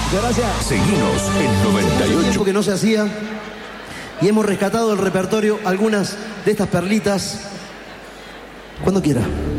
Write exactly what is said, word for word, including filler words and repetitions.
Gracias. Seguinos en noventa y ocho. Tiempo que no se hacía y hemos rescatado del repertorio algunas de estas perlitas. Cuando quiera.